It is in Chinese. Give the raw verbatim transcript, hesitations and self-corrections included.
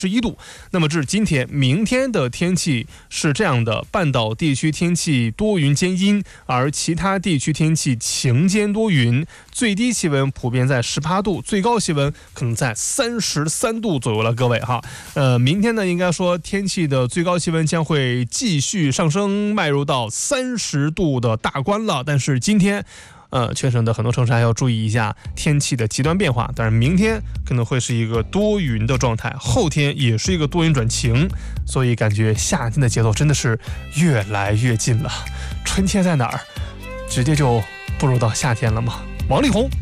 十一度。那么这是今天，明天的天气是这样的：半岛地区天气多云兼阴，而其他地区天气晴间多云，最低气温普遍在十八度，最高气温可能在三十三度左右了。各位哈，呃，明天呢，应该说天气的最高气温将会继续上升，迈入到三十度的大关了。但是今天，呃，全省的很多城市还要注意一下天气的极端变化。但是明天可能会是一个多云的状态，后天也是一个多云转晴，所以感觉夏天的节奏真的是越来越近了。春天在哪儿？直接就步入到夏天了吗？王力宏。